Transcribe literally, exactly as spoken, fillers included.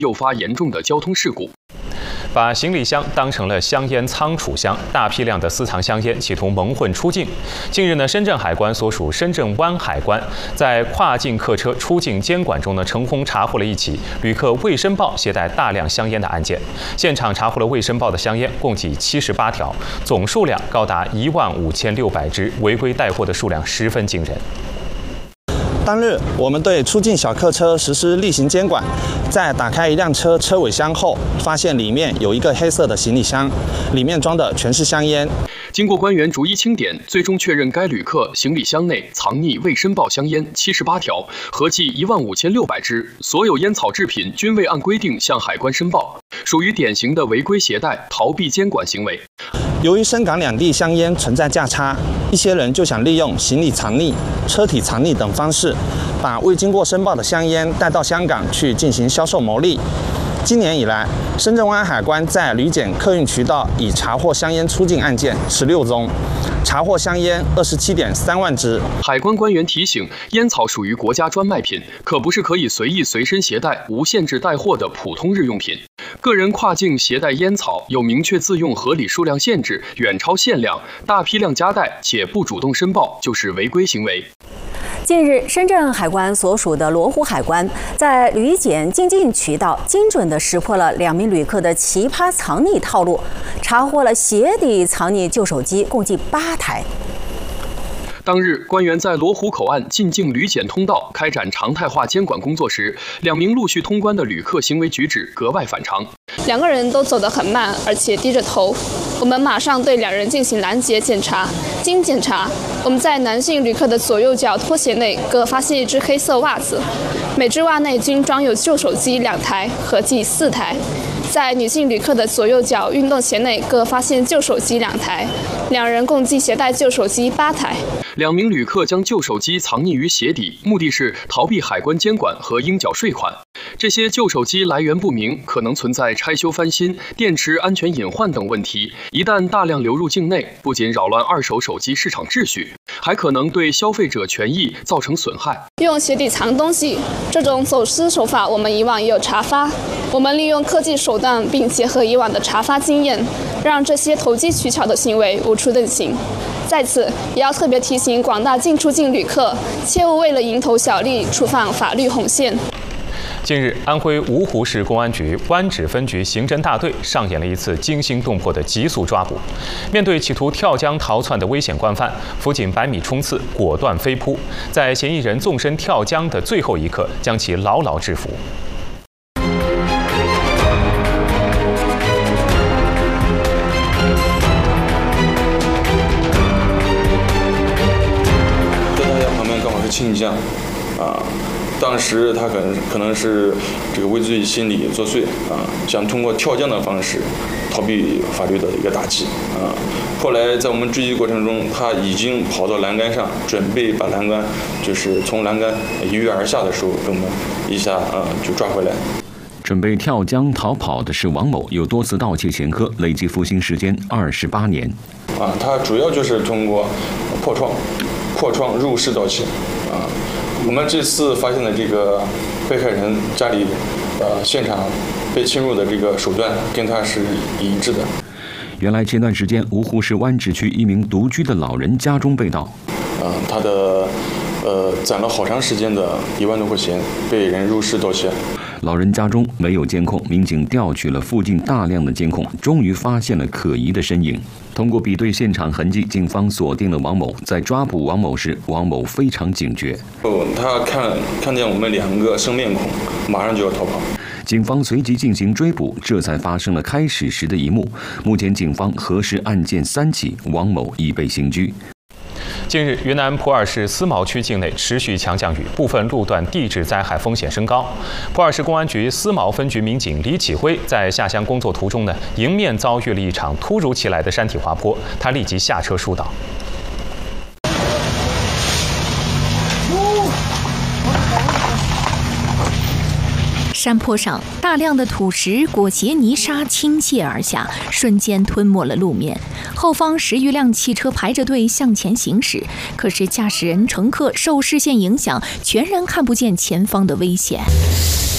诱发严重的交通事故。 把行李箱当成了香烟仓储箱，大批量的私藏香烟，企图蒙混出境。近日呢，深圳海关所属深圳湾海关在跨境客车出境监管中呢，成功查获了一起旅客未申报携带大量香烟的案件。现场查获了未申报的香烟共计七十八条，总数量高达一万五千六百支，违规带货的数量十分惊人。 当日，我们对出境小客车实施例行监管，在打开一辆车车尾箱后，发现里面有一个黑色的行李箱，里面装的全是香烟。 经过官员逐一清点，最终确认该旅客行李箱内藏匿未申报香烟七十八条，合计一万五千六百支，所有烟草制品均未按规定向海关申报，属于典型的违规携带、逃避监管行为。 由于深港两地香烟存在价差，一些人就想利用行李藏匿、车体藏匿等方式，把未经过申报的香烟带到香港去进行销售牟利。今年以来，深圳湾海关在旅检客运渠道已查获香烟出境案件十六宗，查获香烟二十七点三万支。 海关官员提醒，烟草属于国家专卖品，可不是可以随意随身携带、无限制带货的普通日用品。 个人跨境携带烟草有明确自用合理数量限制，远超限量，大批量夹带且不主动申报就是违规行为。 近日，深圳海关所属的罗湖海关在旅检进境渠道精准地识破了两名旅客的奇葩藏匿套路，查获了鞋底藏匿旧手机共计八台。 当日，官员在罗湖口岸进境旅检通道开展常态化监管工作时，两名陆续通关的旅客行为举止格外反常。 两个人都走得很慢，而且低着头。我们马上对两人进行拦截检查。经检查，我们在男性旅客的左右脚拖鞋内各发现一只黑色袜子，每只袜内均装有旧手机两台，合计四台。 在女性旅客的左右脚运动鞋内各发现旧手机两台，两人共计携带旧手机八台。 两名旅客将旧手机藏匿于鞋底，目的是逃避海关监管和应缴税款。这些旧手机来源不明，可能存在拆修翻新、电池安全隐患等问题。一旦大量流入境内，不仅扰乱二手手机市场秩序，还可能对消费者权益造成损害。 用鞋底藏东西，这种走私手法我们以往也有查发。 我们利用科技手段，并结合以往的查发经验，让这些投机取巧的行为无处遁形。在此，也要特别提醒广大进出境旅客，切勿为了蝇头小利触犯法律红线。 近日，安徽芜湖市公安局湾指分局刑侦大队上演了一次惊心动魄的急速抓捕。面对企图跳江逃窜的危险惯犯，辅警百米冲刺，果断飞扑，在嫌疑人纵身跳江的最后一刻，将其牢牢制服。 倾向，啊，当时他可能可能是这个畏罪心理作祟啊，想通过跳江的方式逃避法律的一个打击啊。后来在我们追击过程中，他已经跑到栏杆上，准备把栏杆就是从栏杆一跃而下的时候，被我们一下啊就抓回来。 准备跳江逃跑的是王某，有多次盗窃前科，累计服刑时间二十八年。 啊，他主要就是通过破窗、破窗入室盗窃。啊，我们这次发现的这个被害人家里，呃，现场被侵入的这个手段跟他是一致的。 原来前段时间，芜湖市湾指区一名独居的老人家中被盗。 啊，他的呃攒了好长时间的一万多块钱被人入室盗窃。 老人家中没有监控，民警调取了附近大量的监控，终于发现了可疑的身影。通过比对现场痕迹，警方锁定了王某。在抓捕王某时，王某非常警觉。 哦，他看看见我们两个生面孔，马上就要逃跑。 警方随即进行追捕，这才发生了开始时的一幕。目前警方核实案件三起，王某已被刑拘。 近日，云南普洱市思茅区境内持续强降雨，部分路段地质灾害风险升高。普洱市公安局思茅分局民警李启辉在下乡工作途中呢，迎面遭遇了一场突如其来的山体滑坡，他立即下车疏导。 山坡上，大量的土石、裹挟泥沙倾泻而下，瞬间吞没了路面。后方十余辆汽车排着队向前行驶，可是驾驶人、乘客受视线影响，全然看不见前方的危险。